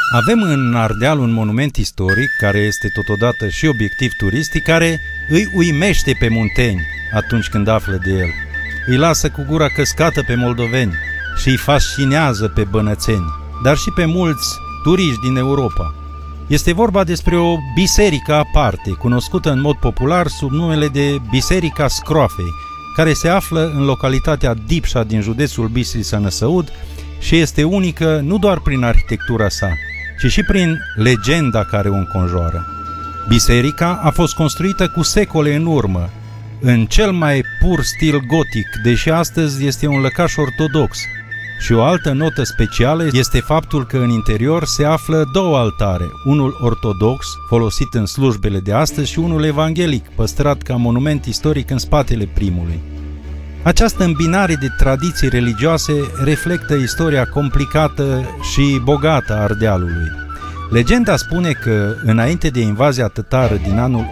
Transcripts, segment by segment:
Avem în Ardeal un monument istoric, care este totodată și obiectiv turistic, care îi uimește pe munteni atunci când află de el. Îi lasă cu gura căscată pe moldoveni și îi fascinează pe bănățeni, dar și pe mulți turiști din Europa. Este vorba despre o biserică aparte, cunoscută în mod popular sub numele de Biserica Scroafei, care se află în localitatea Dipșa din județul Bistrița-Năsăud și este unică nu doar prin arhitectura sa, ci și prin legenda care o înconjoară. Biserica a fost construită cu secole în urmă, în cel mai pur stil gotic, deși astăzi este un lăcaș ortodox. Și o altă notă specială este faptul că în interior se află două altare, unul ortodox, folosit în slujbele de astăzi, și unul evanghelic, păstrat ca monument istoric în spatele primului. Această îmbinare de tradiții religioase reflectă istoria complicată și bogată a Ardealului. Legenda spune că, înainte de invazia tătară din anul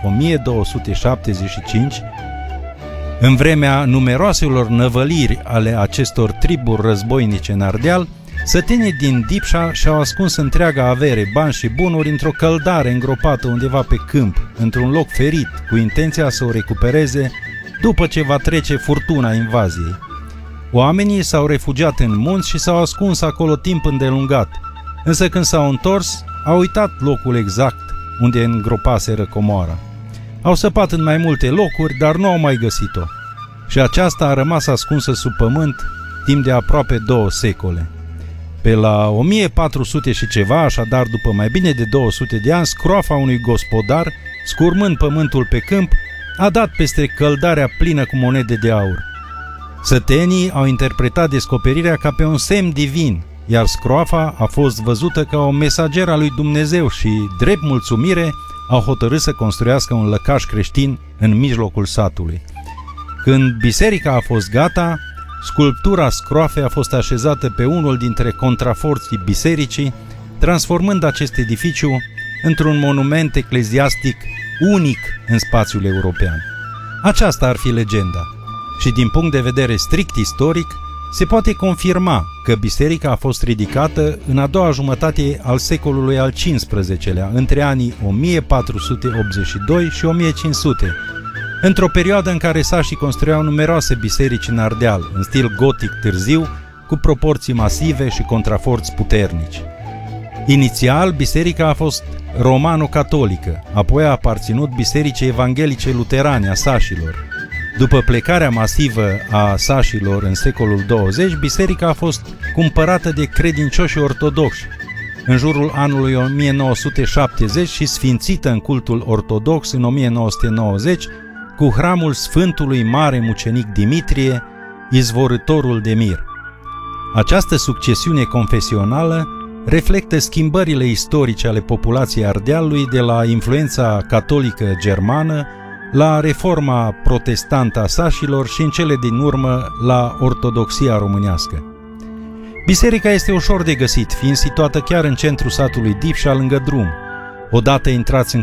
1275, în vremea numeroaselor năvăliri ale acestor triburi războinice în Ardeal, sătenii din Dipșa și-au ascuns întreaga avere, bani și bunuri într-o căldare îngropată undeva pe câmp, într-un loc ferit, cu intenția să o recupereze după ce va trece furtuna invaziei. Oamenii s-au refugiat în munți și s-au ascuns acolo timp îndelungat, însă când s-au întors, au uitat locul exact unde îngropaseră comoara. Au săpat în mai multe locuri, dar nu au mai găsit-o. Și aceasta a rămas ascunsă sub pământ timp de aproape 2 secole. Pe la 1400 și ceva, așadar după mai bine de 200 de ani, scroafa unui gospodar, scurmând pământul pe câmp, a dat peste căldarea plină cu monede de aur. Sătenii au interpretat descoperirea ca pe un semn divin, iar scroafa a fost văzută ca o mesageră a lui Dumnezeu și, drept mulțumire, au hotărât să construiască un lăcaș creștin în mijlocul satului. Când biserica a fost gata, sculptura scroafei a fost așezată pe unul dintre contraforții bisericii, transformând acest edificiu într-un monument ecleziastic unic în spațiul european. Aceasta ar fi legenda. Și din punct de vedere strict istoric, se poate confirma că biserica a fost ridicată în a doua jumătate al secolului al XV-lea, între anii 1482 și 1500, într-o perioadă în care sașii construiau numeroase biserici în Ardeal, în stil gotic târziu, cu proporții masive și contraforți puternici. Inițial, biserica a fost romano-catolică, apoi a aparținut bisericii evanghelice luterane a sașilor. După plecarea masivă a sașilor în secolul 20, biserica a fost cumpărată de credincioși ortodoxi în jurul anului 1970 și sfințită în cultul ortodox în 1990 cu hramul Sfântului Mare Mucenic Dimitrie, izvorâtorul de mir. Această succesiune confesională reflectă schimbările istorice ale populației Ardealului de la influența catolică germană la reforma protestantă a sașilor și în cele din urmă la ortodoxia românească. Biserica este ușor de găsit, fiind situată chiar în centrul satului Dipșa, lângă drum. Odată intrați în